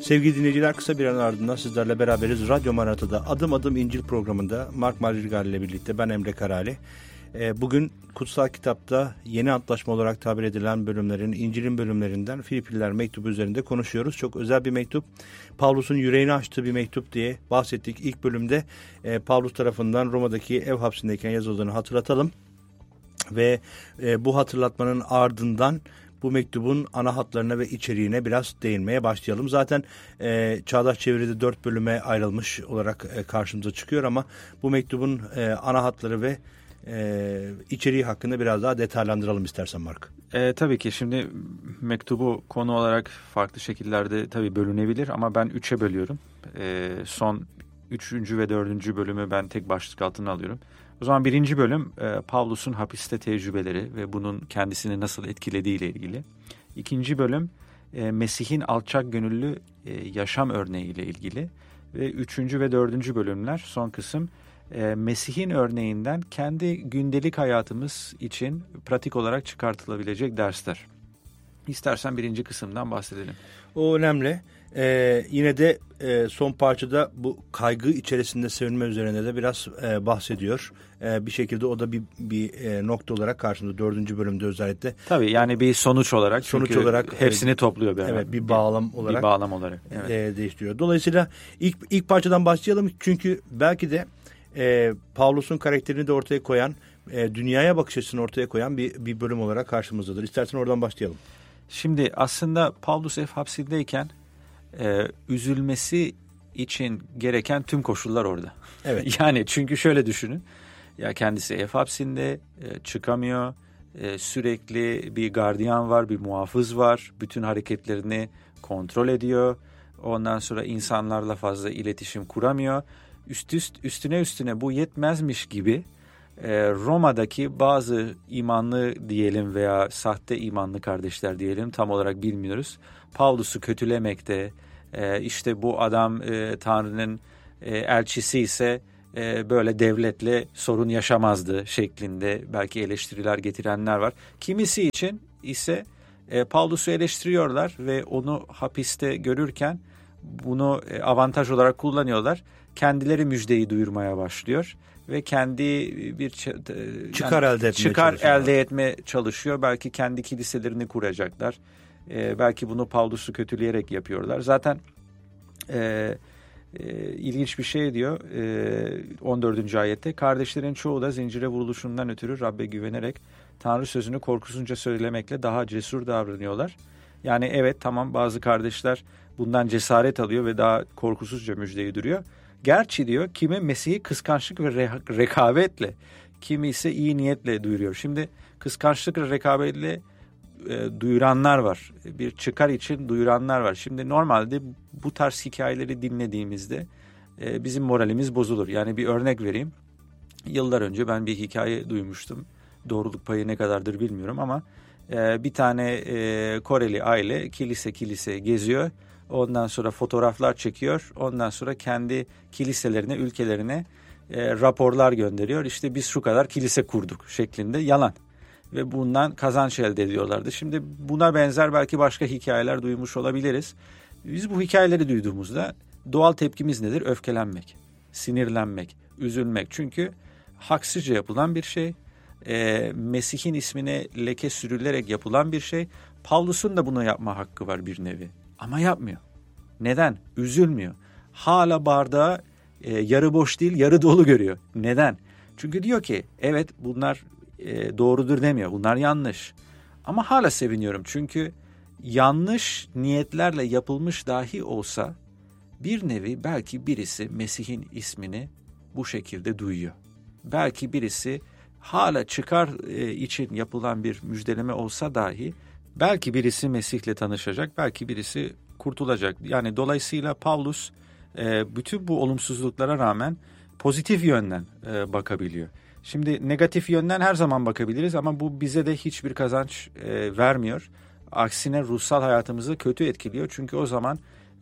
Sevgili dinleyiciler, kısa bir an ardından sizlerle beraberiz. Radyo Maranata'da Adım Adım İncil programında Mark Madrigal ile birlikte ben Emre Karali. Bugün Kutsal Kitap'ta yeni antlaşma olarak tabir edilen bölümlerin, İncil'in bölümlerinden Filipliler mektubu üzerinde konuşuyoruz. Çok özel bir mektup. Pavlus'un yüreğini açtığı bir mektup diye bahsettik. İlk bölümde Pavlus tarafından Roma'daki ev hapsindeyken yazıldığını hatırlatalım. Ve bu hatırlatmanın ardından bu mektubun ana hatlarına ve içeriğine biraz değinmeye başlayalım. Zaten Çağdaş Çeviri'de 4 bölüme ayrılmış olarak karşımıza çıkıyor ama bu mektubun ana hatları ve içeriği hakkında biraz daha detaylandıralım istersen Mark. Tabii ki şimdi mektubu konu olarak farklı şekillerde tabii bölünebilir ama ben 3'e bölüyorum. Son 3. ve 4. bölümü ben tek başlık altına alıyorum. O zaman 1. bölüm Pavlus'un hapiste tecrübeleri ve bunun kendisini nasıl etkilediği ile ilgili. 2. bölüm Mesih'in alçak gönüllü yaşam örneği ile ilgili. Ve 3. ve 4. bölümler son kısım Mesih'in örneğinden kendi gündelik hayatımız için pratik olarak çıkartılabilecek dersler. İstersen 1. kısımdan bahsedelim. O önemli. Yine de son parçada bu kaygı içerisinde sevinme üzerine de biraz bahsediyor. Bir şekilde o da bir nokta olarak karşımda 4. bölümde özellikle. Tabii yani bir sonuç olarak. Sonuç olarak hepsini topluyor. Evet, bir bağlam olarak. Bir bağlam olarak. Evet. Değiştiriyor. Dolayısıyla ilk parçadan başlayalım çünkü belki de Pavlus'un karakterini de ortaya koyan, dünyaya bakış açısını ortaya koyan bir bölüm olarak karşımızdadır. İstersen oradan başlayalım. Şimdi aslında Pavlus ev hapsindeyken üzülmesi için gereken tüm koşullar orada. Evet. Yani çünkü şöyle düşünün. Ya kendisi ev hapsinde çıkamıyor. Sürekli bir gardiyan var, bir muhafız var. Bütün hareketlerini kontrol ediyor. Ondan sonra insanlarla fazla iletişim kuramıyor. Üstüne bu yetmezmiş gibi Roma'daki bazı imanlı diyelim veya sahte imanlı kardeşler diyelim tam olarak bilmiyoruz. Pavlus'u kötülemekte, işte bu adam Tanrı'nın elçisi ise böyle devletle sorun yaşamazdı şeklinde belki eleştiriler getirenler var. Kimisi için ise Pavlus'u eleştiriyorlar ve onu hapiste görürken bunu avantaj olarak kullanıyorlar. Kendileri müjdeyi duyurmaya başlıyor ve kendi bir çıkar elde etmeye çalışıyor. Belki kendi kiliselerini kuracaklar. Belki bunu Pavlus'u kötüleyerek yapıyorlar. Zaten ilginç bir şey diyor 14. ayette. Kardeşlerin çoğu da zincire vuruluşundan ötürü Rabbe güvenerek Tanrı sözünü korkusuzca söylemekle daha cesur davranıyorlar. Yani evet tamam bazı kardeşler bundan cesaret alıyor ve daha korkusuzca müjdeyi duyuruyor. Gerçi diyor kimi Mesih'i kıskançlık ve rekabetle, kimi ise iyi niyetle duyuruyor. Şimdi kıskançlık ve rekabetle duyuranlar var. Bir çıkar için duyuranlar var. Şimdi normalde bu tarz hikayeleri dinlediğimizde bizim moralimiz bozulur. Yani bir örnek vereyim. Yıllar önce ben bir hikaye duymuştum. Doğruluk payı ne kadardır bilmiyorum ama bir tane Koreli aile kilise geziyor. Ondan sonra fotoğraflar çekiyor. Ondan sonra kendi kiliselerine, ülkelerine raporlar gönderiyor. İşte biz şu kadar kilise kurduk şeklinde yalan. Ve bundan kazanç elde ediyorlardı. Şimdi buna benzer belki başka hikayeler duymuş olabiliriz. Biz bu hikayeleri duyduğumuzda doğal tepkimiz nedir? Öfkelenmek, sinirlenmek, üzülmek. Çünkü haksızca yapılan bir şey. Mesih'in ismine leke sürülerek yapılan bir şey. Pavlus'un da bunu yapma hakkı var bir nevi. Ama yapmıyor. Neden? Üzülmüyor. Hala bardağı yarı boş değil, yarı dolu görüyor. Neden? Çünkü diyor ki evet bunlar doğrudur demiyor. Bunlar yanlış. Ama hala seviniyorum. Çünkü yanlış niyetlerle yapılmış dahi olsa bir nevi belki birisi Mesih'in ismini bu şekilde duyuyor. Belki birisi hala çıkar için yapılan bir müjdeleme olsa dahi belki birisi Mesih'le tanışacak, belki birisi kurtulacak. Yani dolayısıyla Pavlus bütün bu olumsuzluklara rağmen pozitif yönden bakabiliyor. Şimdi negatif yönden her zaman bakabiliriz ama bu bize de hiçbir kazanç vermiyor. Aksine ruhsal hayatımızı kötü etkiliyor. Çünkü o zaman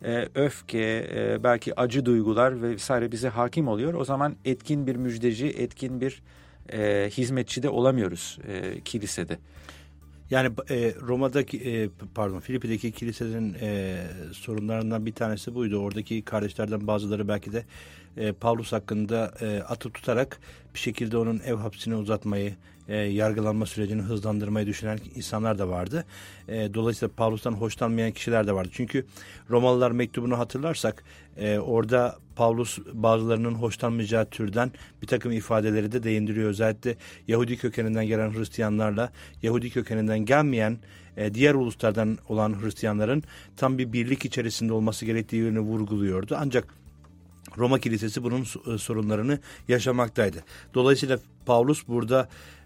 öfke, belki acı duygular vesaire bize hakim oluyor. O zaman etkin bir müjdeci, etkin bir hizmetçi de olamıyoruz kilisede. Yani Roma'daki Filipi'deki kilisenin sorunlarından bir tanesi buydu. Oradaki kardeşlerden bazıları belki de Pavlus hakkında atıp tutarak bir şekilde onun ev hapsini uzatmayı, yargılanma sürecini hızlandırmayı düşünen insanlar da vardı. Dolayısıyla Pavlus'tan hoşlanmayan kişiler de vardı. Çünkü Romalılar mektubunu hatırlarsak orada Pavlus bazılarının hoşlanmayacağı türden bir takım ifadeleri de değindiriyor. Özellikle Yahudi kökeninden gelen Hristiyanlarla Yahudi kökeninden gelmeyen diğer uluslardan olan Hristiyanların tam bir birlik içerisinde olması gerektiğini vurguluyordu. Ancak Roma Kilisesi bunun sorunlarını yaşamaktaydı. Dolayısıyla Pavlus burada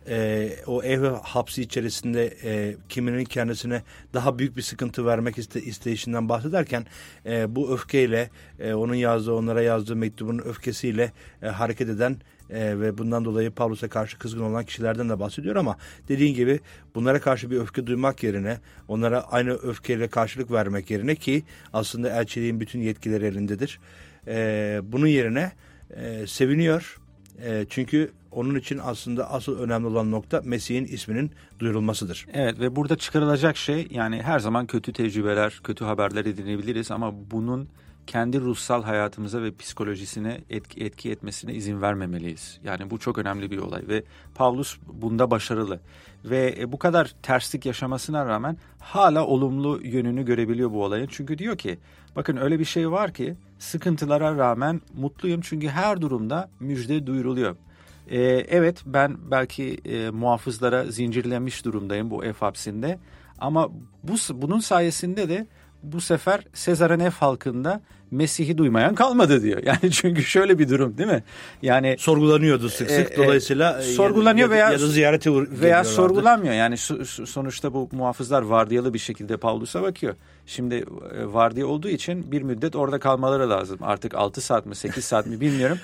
o ev hapsi içerisinde kiminin kendisine daha büyük bir sıkıntı vermek isteyişinden bahsederken bu öfkeyle onlara yazdığı mektubun öfkesiyle hareket eden ve bundan dolayı Pavlus'a karşı kızgın olan kişilerden de bahsediyor ama dediğin gibi bunlara karşı bir öfke duymak yerine onlara aynı öfkeyle karşılık vermek yerine ki aslında elçiliğin bütün yetkileri elindedir. Bunun yerine seviniyor. Çünkü onun için aslında asıl önemli olan nokta Mesih'in isminin duyurulmasıdır. Evet ve burada çıkarılacak şey yani her zaman kötü tecrübeler, kötü haberler edinebiliriz ama bunun kendi ruhsal hayatımıza ve psikolojisine etki etmesine izin vermemeliyiz. Yani bu çok önemli bir olay ve Pavlus bunda başarılı. Ve bu kadar terslik yaşamasına rağmen hala olumlu yönünü görebiliyor bu olayın. Çünkü diyor ki bakın öyle bir şey var ki sıkıntılara rağmen mutluyum çünkü her durumda müjde duyuruluyor. Evet ben belki muhafızlara zincirlenmiş durumdayım bu ev hapsinde ama bunun sayesinde de bu sefer Sezar'ın ev halkında Mesih'i duymayan kalmadı diyor. Yani çünkü şöyle bir durum değil mi? Yani sorgulanıyordu sık sık. Dolayısıyla sorgulanıyor ya da ziyarete veya sorgulanmıyor. Yani sonuçta bu muhafızlar vardiyalı bir şekilde Pavlus'a bakıyor. Şimdi vardiya olduğu için bir müddet orada kalmaları lazım. Artık 6 saat mi 8 saat mi bilmiyorum.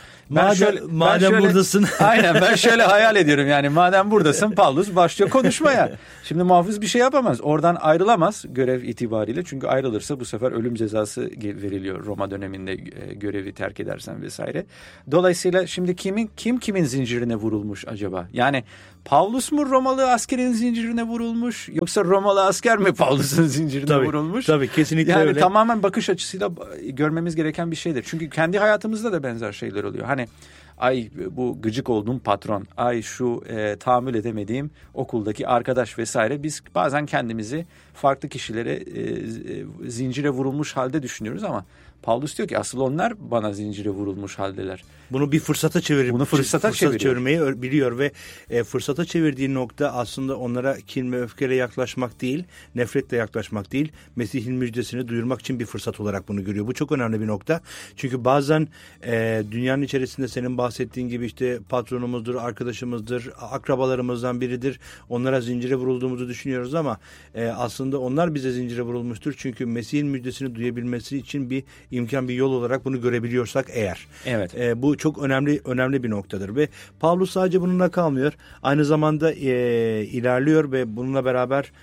Madem buradasın. Aynen ben şöyle hayal ediyorum yani madem buradasın Pavlus başlıyor konuşmaya. Şimdi muhafız bir şey yapamaz. Oradan ayrılamaz görev itibariyle. Çünkü ayrılırsa bu sefer ölüm cezası veriliyor Roma döneminde görevi terk edersen vesaire. Dolayısıyla şimdi kimin zincirine vurulmuş acaba? Yani Pavlus mu Romalı askerin zincirine vurulmuş yoksa Romalı asker mi Pavlus'un zincirine vurulmuş? Tabii kesinlikle yani öyle. Tamamen bakış açısıyla görmemiz gereken bir şeydir. Çünkü kendi hayatımızda da benzer şeyler oluyor. Hani ay bu gıcık olduğum patron, ay şu tahammül edemediğim okuldaki arkadaş vesaire biz bazen kendimizi farklı kişilere zincire vurulmuş halde düşünüyoruz ama Pavlus diyor ki asıl onlar bana zincire vurulmuş haldeler. Bunu bir fırsata çevirmeyi biliyor ve fırsata çevirdiği nokta aslında onlara kin ve öfkeyle yaklaşmak değil, nefretle yaklaşmak değil, Mesih'in müjdesini duyurmak için bir fırsat olarak bunu görüyor. Bu çok önemli bir nokta. Çünkü bazen dünyanın içerisinde senin bahsettiğin gibi işte patronumuzdur, arkadaşımızdır, akrabalarımızdan biridir. Onlara zincire vurulduğumuzu düşünüyoruz ama aslında onlar bize zincire vurulmuştur. Çünkü Mesih'in müjdesini duyabilmesi için bir imkan, bir yol olarak bunu görebiliyorsak eğer. Evet. Bu çok önemli bir noktadır ve Pavlus sadece bununla kalmıyor. Aynı zamanda ilerliyor ve bununla beraber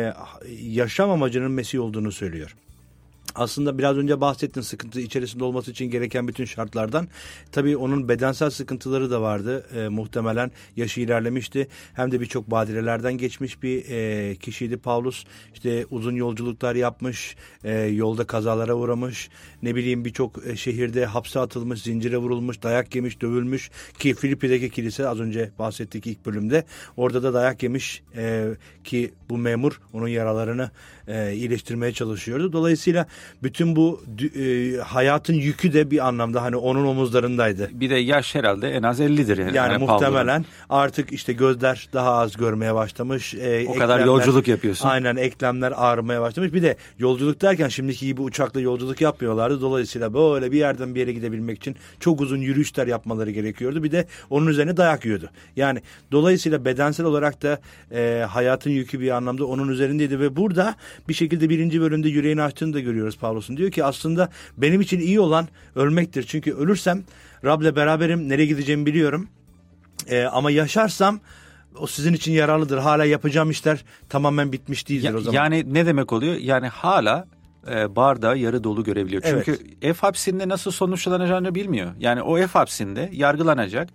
yaşam amacının Mesih olduğunu söylüyor. Aslında biraz önce bahsettin sıkıntı içerisinde olması için gereken bütün şartlardan. Tabii onun bedensel sıkıntıları da vardı. Muhtemelen yaşı ilerlemişti. Hem de birçok badirelerden geçmiş bir kişiydi Pavlus. İşte uzun yolculuklar yapmış, yolda kazalara uğramış. Ne bileyim birçok şehirde hapse atılmış, zincire vurulmuş, dayak yemiş, dövülmüş. Ki Filipi'deki kilise az önce bahsettik ilk bölümde. Orada da dayak yemiş ki bu memur onun yaralarını iyileştirmeye çalışıyordu. Dolayısıyla bütün bu hayatın yükü de bir anlamda hani onun omuzlarındaydı. Bir de yaş herhalde en az 50'dir. Yani muhtemelen artık işte gözler daha az görmeye başlamış. O kadar yolculuk yapıyorsun. Aynen eklemler ağrımaya başlamış. Bir de yolculuk derken şimdiki gibi uçakla yolculuk yapmıyorlardı. Dolayısıyla böyle bir yerden bir yere gidebilmek için çok uzun yürüyüşler yapmaları gerekiyordu. Bir de onun üzerine dayak yiyordu. Yani dolayısıyla bedensel olarak da hayatın yükü bir anlamda onun üzerindeydi ve burada bir şekilde 1. bölümde yüreğini açtığını da görüyoruz Pavlus'un. Diyor ki aslında benim için iyi olan ölmektir. Çünkü ölürsem Rab'le beraberim, nereye gideceğimi biliyorum. Ama yaşarsam o sizin için yararlıdır. Hala yapacağım işler tamamen bitmiş değildir o zaman. Yani ne demek oluyor? Yani hala bardağı yarı dolu görebiliyor. Çünkü ev hapsinde nasıl sonuçlanacağını bilmiyor. Yani o ev hapsinde yargılanacak.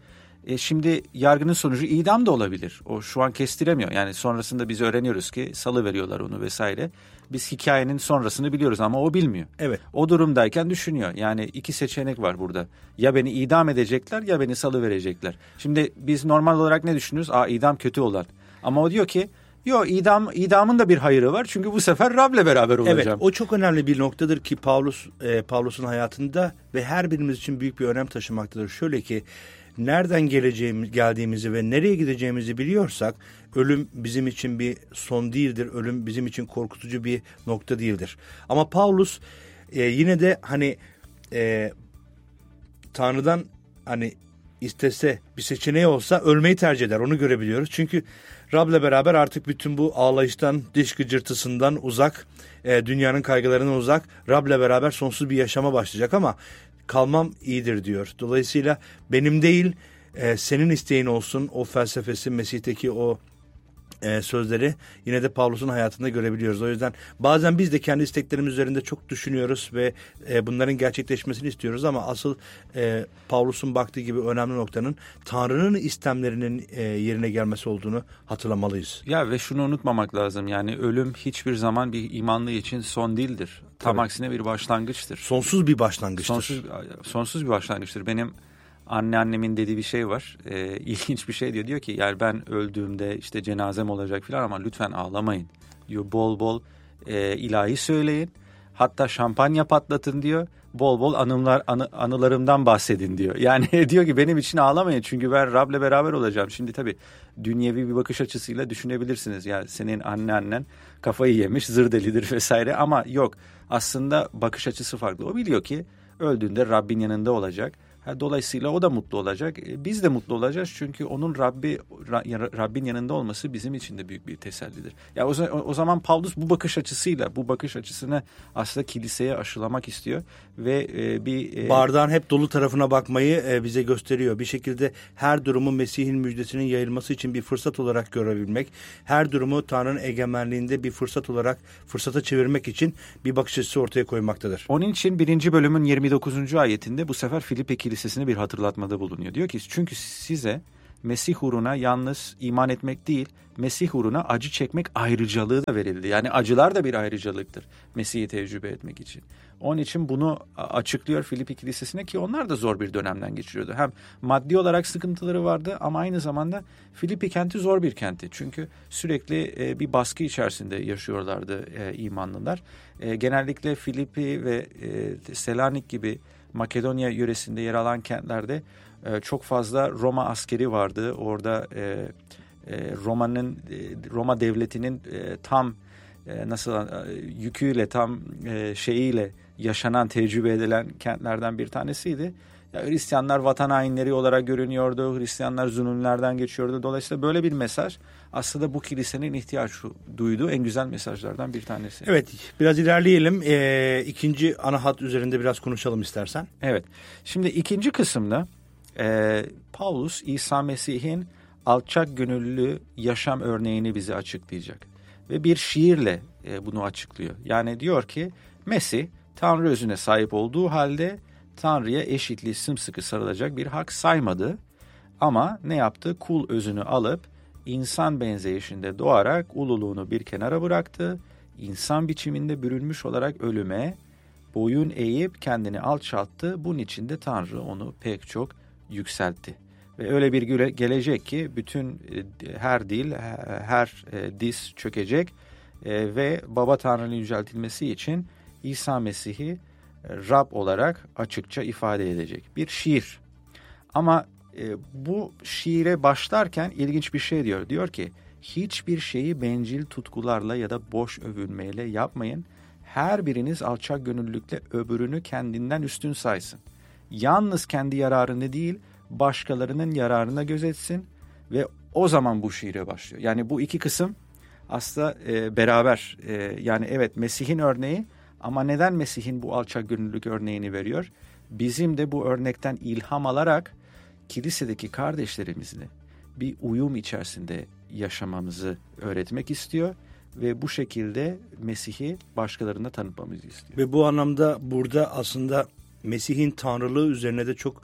Şimdi yargının sonucu idam da olabilir. O şu an kestiremiyor. Yani sonrasında biz öğreniyoruz ki salı veriyorlar onu vesaire. Biz hikayenin sonrasını biliyoruz ama o bilmiyor. Evet. O durumdayken düşünüyor. Yani iki seçenek var burada. Ya beni idam edecekler ya beni salı verecekler. Şimdi biz normal olarak ne düşünürüz? İdam kötü olan. Ama o diyor ki yok, idamın da bir hayırı var. Çünkü bu sefer Rab'le beraber olacağım. Evet, o çok önemli bir noktadır ki Pavlus'un hayatında ve her birimiz için büyük bir önem taşımaktadır. Şöyle ki nereden geldiğimizi ve nereye gideceğimizi biliyorsak ölüm bizim için bir son değildir. Ölüm bizim için korkutucu bir nokta değildir. Ama Pavlus yine de hani Tanrı'dan hani istese bir seçeneği olsa ölmeyi tercih eder. Onu görebiliyoruz. Çünkü Rab'le beraber artık bütün bu ağlayıştan, diş gıcırtısından uzak, dünyanın kaygılarından uzak, Rab'le beraber sonsuz bir yaşama başlayacak ama kalmam iyidir diyor. Dolayısıyla benim değil, senin isteğin olsun o felsefesi, Mesih'teki o sözleri yine de Pavlus'un hayatında görebiliyoruz. O yüzden bazen biz de kendi isteklerimiz üzerinde çok düşünüyoruz ve bunların gerçekleşmesini istiyoruz ama asıl Pavlus'un baktığı gibi önemli noktanın Tanrı'nın istemlerinin yerine gelmesi olduğunu hatırlamalıyız. Ya ve şunu unutmamak lazım, yani ölüm hiçbir zaman bir imanlı için son değildir. Tam aksine bir başlangıçtır. Sonsuz bir başlangıçtır. Sonsuz bir başlangıçtır. Benim anneannemin dediği bir şey var. İlginç bir şey diyor. Diyor ki yani ben öldüğümde işte cenazem olacak falan ama lütfen ağlamayın diyor. Bol bol ilahi söyleyin. Hatta şampanya patlatın diyor. Bol bol anılarımdan bahsedin diyor. Yani diyor ki benim için ağlamayın çünkü ben Rab'le beraber olacağım. Şimdi tabii dünyevi bir bakış açısıyla düşünebilirsiniz. Yani senin annen kafayı yemiş, zır delidir vesaire ama yok. Aslında bakış açısı farklı. O biliyor ki öldüğünde Rabbin yanında olacak. Dolayısıyla o da mutlu olacak. Biz de mutlu olacağız çünkü onun Rabbin yanında olması bizim için de büyük bir tesellidir. Ya o zaman Pavlus bu bakış açısını aslında kiliseye aşılamak istiyor ve bardağın hep dolu tarafına bakmayı bize gösteriyor. Bir şekilde her durumu Mesih'in müjdesinin yayılması için bir fırsat olarak görebilmek, her durumu Tanrı'nın egemenliğinde bir fırsat olarak fırsata çevirmek için bir bakış açısı ortaya koymaktadır. Onun için 1. bölümün 29. ayetinde bu sefer Filipi Kilisesi'ne bir hatırlatmada bulunuyor. Diyor ki çünkü size Mesih uğruna yalnız iman etmek değil, Mesih uğruna acı çekmek ayrıcalığı da verildi. Yani acılar da bir ayrıcalıktır Mesih'i tecrübe etmek için. Onun için bunu açıklıyor Filipi Kilisesi'ne ki onlar da zor bir dönemden geçiriyordu. Hem maddi olarak sıkıntıları vardı ama aynı zamanda Filipi kenti zor bir kenti. Çünkü sürekli bir baskı içerisinde yaşıyorlardı imanlılar. Genellikle Filipi ve Selanik gibi Makedonya yöresinde yer alan kentlerde çok fazla Roma askeri vardı. Orada Roma devletinin tam yüküyle, tam şeyiyle yaşanan, tecrübe edilen kentlerden bir tanesiydi. Ya, Hristiyanlar vatan hainleri olarak görünüyordu. Hristiyanlar zulümlerden geçiyordu. Dolayısıyla böyle bir mesaj aslında bu kilisenin ihtiyaç duyduğu en güzel mesajlardan bir tanesi. Evet, biraz ilerleyelim. İkinci ana hat üzerinde biraz konuşalım istersen. Evet, şimdi ikinci kısımda Paulus İsa Mesih'in alçak gönüllü yaşam örneğini bize açıklayacak. Ve bir şiirle bunu açıklıyor. Yani diyor ki Mesih Tanrı özüne sahip olduğu halde Tanrı'ya eşitliği sımsıkı sarılacak bir hak saymadı. Ama ne yaptı? Kul özünü alıp insan benzeyişinde doğarak ululuğunu bir kenara bıraktı. İnsan biçiminde bürünmüş olarak ölüme boyun eğip kendini alçalttı. Bunun için de Tanrı onu pek çok yükseltti. Ve öyle bir gelecek ki bütün her dil, her diz çökecek ve Baba Tanrı'nın yüceltilmesi için İsa Mesih'i Rab olarak açıkça ifade edecek bir şiir. Ama bu şiire başlarken ilginç bir şey diyor. Diyor ki hiçbir şeyi bencil tutkularla ya da boş övünmeyle yapmayın. Her biriniz alçak gönüllülükle öbürünü kendinden üstün saysın. Yalnız kendi yararını değil başkalarının yararına gözetsin ve o zaman bu şiire başlıyor. Yani bu iki kısım aslında beraber. Yani evet Mesih'in örneği ama neden Mesih'in bu alçak gönüllülük örneğini veriyor? Bizim de bu örnekten ilham alarak kilisedeki kardeşlerimizle bir uyum içerisinde yaşamamızı öğretmek istiyor ve bu şekilde Mesih'i başkalarına tanıtmamızı istiyor. Ve bu anlamda burada aslında Mesih'in tanrılığı üzerine de çok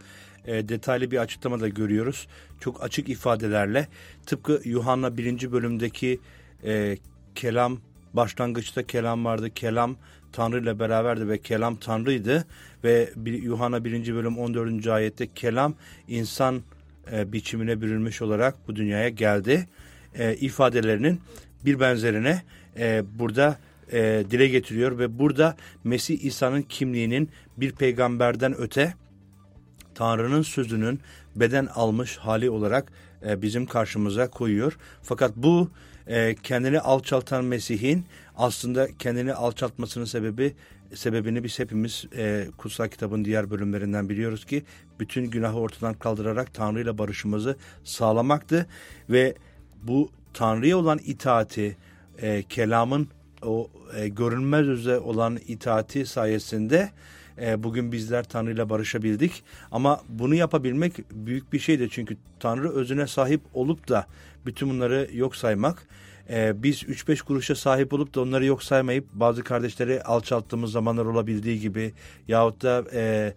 detaylı bir açıklama da görüyoruz. Çok açık ifadelerle, tıpkı Yuhanna 1. bölümdeki kelam, başlangıçta kelam vardı. Kelam Tanrı ile beraberdi ve kelam Tanrı'ydı. Ve Yuhanna 1. bölüm 14. ayette kelam insan biçimine bürünmüş olarak bu dünyaya geldi. İfadelerinin bir benzerine burada dile getiriyor ve burada Mesih İsa'nın kimliğinin bir peygamberden öte Tanrı'nın sözünün beden almış hali olarak bizim karşımıza koyuyor. Fakat bu kendini alçaltan Mesih'in aslında kendini alçaltmasının sebebini biz hepimiz kutsal kitabın diğer bölümlerinden biliyoruz ki bütün günahı ortadan kaldırarak Tanrı ile barışımızı sağlamaktı ve bu Tanrı'ya olan itaati, kelamın o görünmez yüze olan itaati sayesinde bugün bizler Tanrı ile barışabildik. Ama bunu yapabilmek büyük bir şeydi. Çünkü Tanrı özüne sahip olup da bütün bunları yok saymak, biz 3-5 kuruşa sahip olup da onları yok saymayıp bazı kardeşleri alçalttığımız zamanlar olabildiği gibi yahut da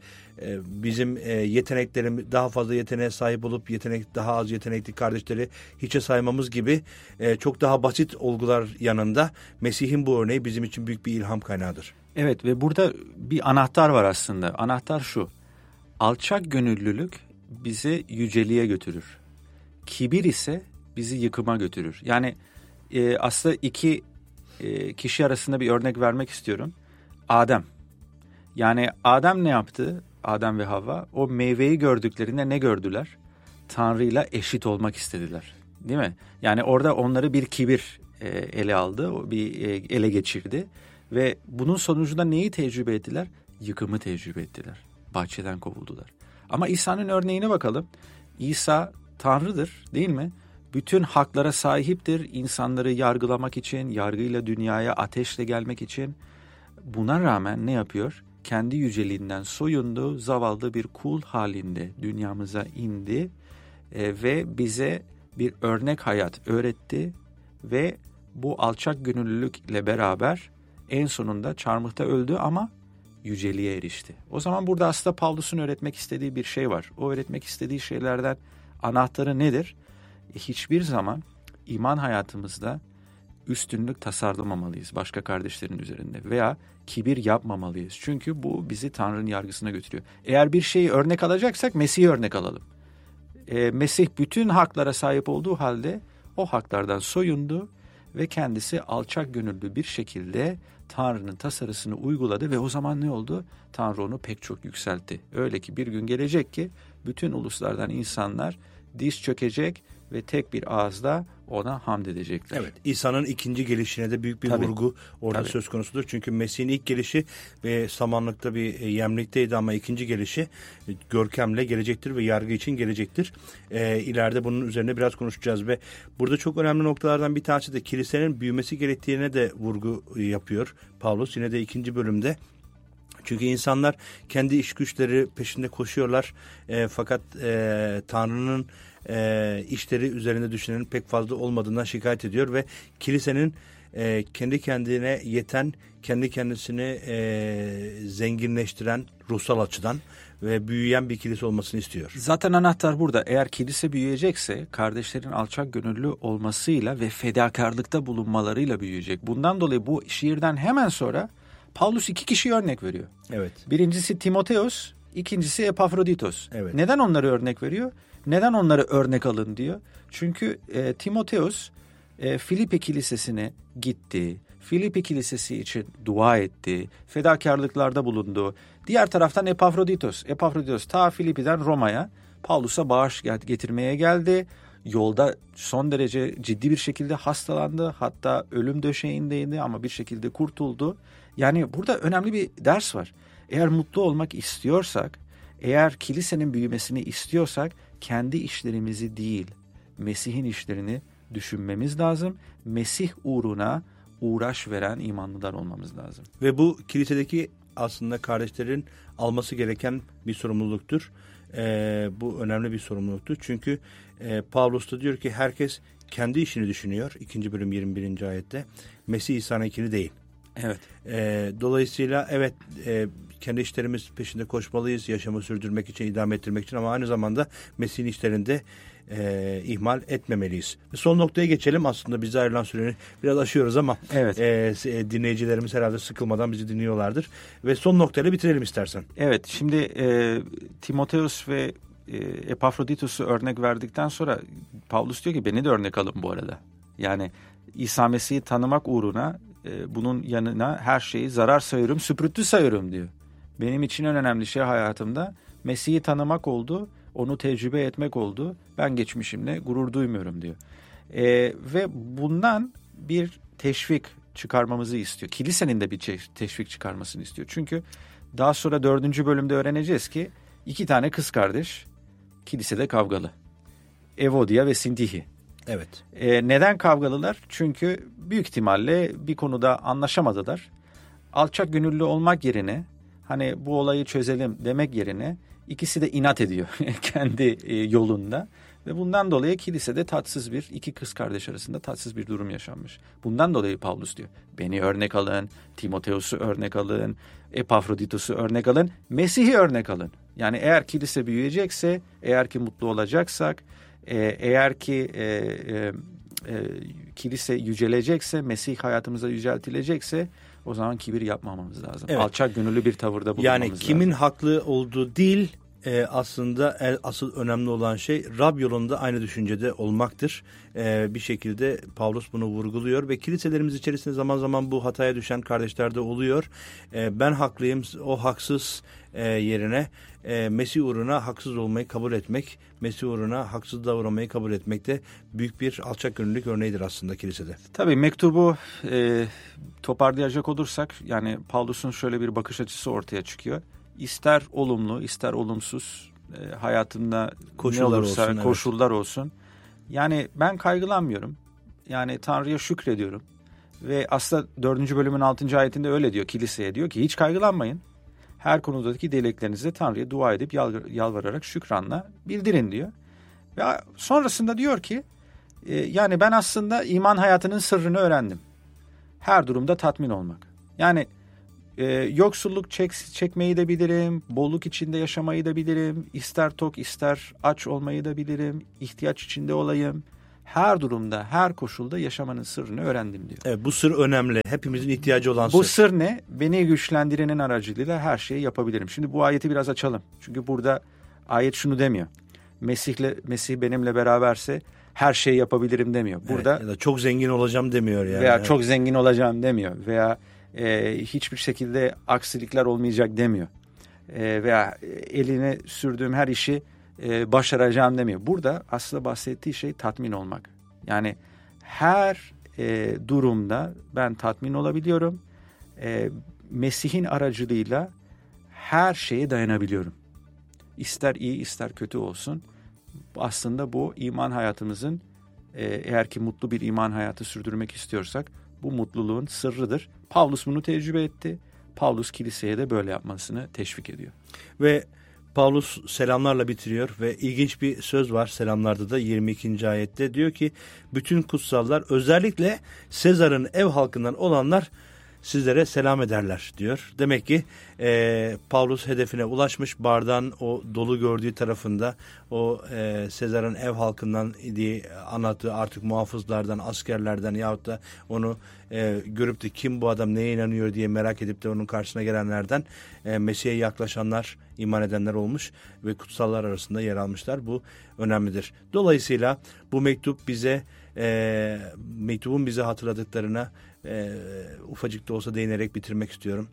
bizim yeteneklerimiz daha fazla yeteneğe sahip olup daha az yetenekli kardeşleri hiçe saymamız gibi çok daha basit olgular yanında Mesih'in bu örneği bizim için büyük bir ilham kaynağıdır. Evet ve burada bir anahtar var aslında. Anahtar şu: alçak gönüllülük bizi yüceliğe götürür. Kibir ise bizi yıkıma götürür. Yani aslında iki kişi arasında bir örnek vermek istiyorum. Adem. Yani Adem ne yaptı? Adem ve Havva o meyveyi gördüklerinde ne gördüler? Tanrı'yla eşit olmak istediler. Değil mi? Yani orada onları bir kibir ele aldı, ele geçirdi. Ve bunun sonucunda neyi tecrübe ettiler? Yıkımı tecrübe ettiler. Bahçeden kovuldular. Ama İsa'nın örneğine bakalım. İsa Tanrı'dır, değil mi? Bütün haklara sahiptir. İnsanları yargılamak için, yargıyla dünyaya ateşle gelmek için. Buna rağmen ne yapıyor? Kendi yüceliğinden soyundu, zavallı bir kul halinde dünyamıza indi ve bize bir örnek hayat öğretti ve bu alçak gönüllülükle beraber en sonunda çarmıhta öldü ama yüceliğe erişti. O zaman burada aslında Pavlus'un öğretmek istediği bir şey var. O öğretmek istediği şeylerden anahtarı nedir? Hiçbir zaman iman hayatımızda üstünlük tasarlamamalıyız başka kardeşlerin üzerinde veya kibir yapmamalıyız. Çünkü bu bizi Tanrı'nın yargısına götürüyor. Eğer bir şeyi örnek alacaksak Mesih'i örnek alalım. Mesih bütün haklara sahip olduğu halde o haklardan soyundu ve kendisi alçak gönüllü bir şekilde Tanrı'nın tasarısını uyguladı ve o zaman ne oldu? Tanrı onu pek çok yükseltti. Öyle ki bir gün gelecek ki bütün uluslardan insanlar diz çökecek ve tek bir ağızla ona hamd edecekler. Evet, İsa'nın ikinci gelişine de büyük bir vurgu orada söz konusudur. Çünkü Mesih'in ilk gelişi ve samanlıkta bir yemlikteydi ama ikinci gelişi görkemle gelecektir ve yargı için gelecektir. İleride bunun üzerine biraz konuşacağız ve burada çok önemli noktalardan bir tanesi de kilisenin büyümesi gerektiğine de vurgu yapıyor Pavlus yine de 2. bölümde. Çünkü insanlar kendi iş güçleri peşinde koşuyorlar fakat Tanrı'nın işleri üzerinde düşünenin pek fazla olmadığından şikayet ediyor ve kilisenin kendi kendine yeten, kendi kendisini zenginleştiren ruhsal açıdan ve büyüyen bir kilise olmasını istiyor. Zaten anahtar burada. Eğer kilise büyüyecekse kardeşlerin alçak gönüllü olmasıyla ve fedakarlıkta bulunmalarıyla büyüyecek. Bundan dolayı bu şiirden hemen sonra Pavlus 2 kişiye örnek veriyor. Evet. Birincisi Timoteos, ikincisi Epafroditos. Evet. Neden onları örnek veriyor? Neden onları örnek alın diyor? Çünkü Timoteos Filipi Kilisesi'ne gitti. Filipi Kilisesi için dua etti. Fedakarlıklarda bulundu. Diğer taraftan Epafroditos ta Filipi'den Roma'ya Pavlus'a bağış getirmeye geldi. Yolda son derece ciddi bir şekilde hastalandı. Hatta ölüm döşeğindeydi ama bir şekilde kurtuldu. Yani burada önemli bir ders var. Eğer mutlu olmak istiyorsak, eğer kilisenin büyümesini istiyorsak kendi işlerimizi değil, Mesih'in işlerini düşünmemiz lazım. Mesih uğruna uğraş veren imanlılar olmamız lazım. Ve bu kilisedeki aslında kardeşlerin alması gereken bir sorumluluktur. Bu önemli bir sorumluluktur. Çünkü Pavlus da diyor ki herkes kendi işini düşünüyor. 2. bölüm 21. ayette. Mesih İsa'nınkini değil. Evet. Dolayısıyla evet kendi işlerimiz peşinde koşmalıyız. Yaşamı sürdürmek için, idame ettirmek için, ama aynı zamanda Mesih'in işlerinde ihmal etmemeliyiz. Son noktaya geçelim. Aslında bize ayrılan süreyi biraz aşıyoruz ama evet. Dinleyicilerimiz herhalde sıkılmadan bizi dinliyorlardır. Ve son noktayla bitirelim istersen. Evet, şimdi Timoteus ve Epafroditus'u örnek verdikten sonra Pavlus diyor ki beni de örnek alın bu arada. Yani İsa Mesih'i tanımak uğruna bunun yanına her şeyi zarar sayıyorum, süprüntü sayıyorum diyor. Benim için en önemli şey hayatımda Mesih'i tanımak oldu, onu tecrübe etmek oldu. Ben geçmişimle gurur duymuyorum diyor. Ve bundan bir teşvik çıkarmamızı istiyor. Kilisenin de bir teşvik çıkarmasını istiyor. Çünkü daha sonra 4. bölümde öğreneceğiz ki 2 tane kız kardeş kilisede kavgalı. Evodia ve Sintihi. Evet. Neden kavgalılar? Çünkü büyük ihtimalle bir konuda anlaşamadılar. Alçak gönüllü olmak yerine, hani bu olayı çözelim demek yerine ikisi de inat ediyor kendi yolunda. Ve bundan dolayı kilisede tatsız iki kız kardeş arasında tatsız bir durum yaşanmış. Bundan dolayı Pavlus diyor, beni örnek alın, Timoteus'u örnek alın, Epafroditus'u örnek alın, Mesih'i örnek alın. Yani eğer kilise büyüyecekse, eğer ki mutlu olacaksak, eğer ki kilise yücelecekse, Mesih hayatımıza yüceltilecekse, o zaman kibir yapmamamız lazım. Evet. Alçak gönüllü bir tavırda bulunmamız lazım. Yani kimin haklı olduğu değil, aslında asıl önemli olan şey Rab yolunda aynı düşüncede olmaktır. Bir şekilde Pavlus bunu vurguluyor ve kiliselerimiz içerisinde zaman zaman bu hataya düşen kardeşler de oluyor. Ben haklıyım, o haksız yerine Mesih uğruna haksız olmayı kabul etmek, Mesih uğruna haksız davranmayı kabul etmek de büyük bir alçak gönüllülük örneğidir aslında kilisede. Tabii mektubu toparlayacak olursak, yani Pavlus'un şöyle bir bakış açısı ortaya çıkıyor. İster olumlu, ister olumsuz hayatımda koşullar ne olursa olsun, koşullar olsun. Yani ben kaygılanmıyorum. Yani Tanrı'ya şükrediyorum. Ve aslında 4. bölümün 6. ayetinde öyle diyor, kiliseye diyor ki hiç kaygılanmayın. Her konudaki dileklerinizi Tanrı'ya dua edip yalvararak şükranla bildirin diyor. Ve sonrasında diyor ki yani ben aslında iman hayatının sırrını öğrendim. Her durumda tatmin olmak. Yani yoksulluk çekmeyi de bilirim, bolluk içinde yaşamayı da bilirim, ister tok ister aç olmayı da bilirim, ihtiyaç içinde olayım. Her durumda, her koşulda yaşamanın sırrını öğrendim diyor. Evet, bu sır önemli. Hepimizin ihtiyacı olan sır. Bu sır ne? Beni güçlendirenin aracılığıyla her şeyi yapabilirim. Şimdi bu ayeti biraz açalım. Çünkü burada ayet şunu demiyor. Mesih benimle beraberse her şeyi yapabilirim demiyor. Burada evet, ya da çok zengin olacağım demiyor yani. Veya çok zengin olacağım demiyor. Veya hiçbir şekilde aksilikler olmayacak demiyor. Veya eline sürdüğüm her işi başaracağım demiyor. Burada aslında bahsettiği şey tatmin olmak. Yani her durumda ben tatmin olabiliyorum. Mesih'in aracılığıyla her şeye dayanabiliyorum. İster iyi ister kötü olsun. Aslında bu iman hayatımızın, eğer ki mutlu bir iman hayatı sürdürmek istiyorsak, bu mutluluğun sırrıdır. Pavlus bunu tecrübe etti. Pavlus kiliseye de böyle yapmasını teşvik ediyor. Ve Pavlus selamlarla bitiriyor ve ilginç bir söz var selamlarda da 22. ayette. Diyor ki bütün kutsallar, özellikle Sezar'ın ev halkından olanlar sizlere selam ederler diyor. Demek ki Pavlus hedefine ulaşmış, bardağın o dolu gördüğü tarafında o Sezar'ın ev halkından diye anlattığı artık muhafızlardan, askerlerden yahut da onu görüp de kim bu adam neye inanıyor diye merak edip de onun karşısına gelenlerden Mesih'e yaklaşanlar, iman edenler olmuş ve kutsallar arasında yer almışlar. Bu önemlidir. Dolayısıyla bu mektup bize mektubun bize hatırladıklarına ufacık da olsa değinerek bitirmek istiyorum.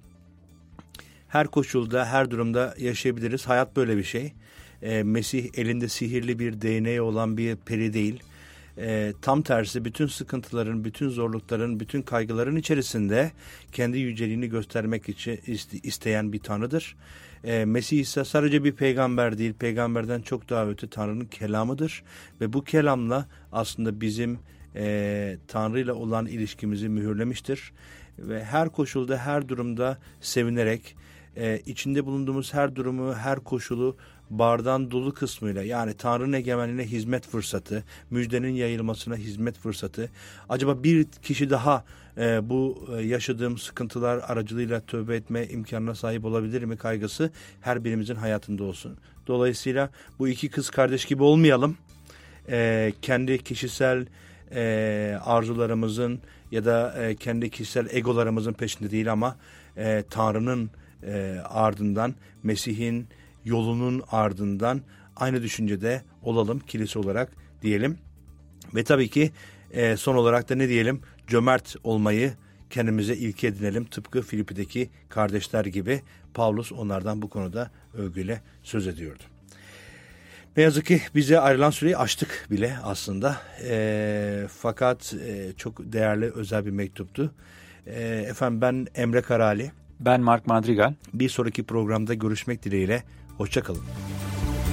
Her koşulda, her durumda yaşayabiliriz. Hayat böyle bir şey. Mesih elinde sihirli bir değneği olan bir peri değil. Tam tersi bütün sıkıntıların, bütün zorlukların, bütün kaygıların içerisinde kendi yüceliğini göstermek için isteyen bir Tanrı'dır. Mesih ise sadece bir peygamber değil, peygamberden çok daha öte Tanrı'nın kelamıdır. Ve bu kelamla aslında bizim Tanrı ile olan ilişkimizi mühürlemiştir. Ve her koşulda, her durumda sevinerek içinde bulunduğumuz her durumu, her koşulu bardağın dolu kısmıyla, yani Tanrı'nın egemenliğine hizmet fırsatı, müjdenin yayılmasına hizmet fırsatı. Acaba bir kişi daha bu yaşadığım sıkıntılar aracılığıyla tövbe etme imkanına sahip olabilir mi kaygısı her birimizin hayatında olsun. Dolayısıyla bu iki kız kardeş gibi olmayalım. Kendi kişisel arzularımızın ya da kendi kişisel egolarımızın peşinde değil ama Tanrı'nın ardından, Mesih'in yolunun ardından aynı düşüncede olalım kilise olarak diyelim. Ve tabii ki son olarak da ne diyelim? Cömert olmayı kendimize ilke edinelim. Tıpkı Filipi'deki kardeşler gibi. Pavlus onlardan bu konuda övgüyle söz ediyordu. Ne yazık ki bize ayrılan süreyi aştık bile aslında. Fakat çok değerli, özel bir mektuptu. Efendim, ben Emre Karali. Ben Mark Madrigal. Bir sonraki programda görüşmek dileğiyle. Hoşça kalın.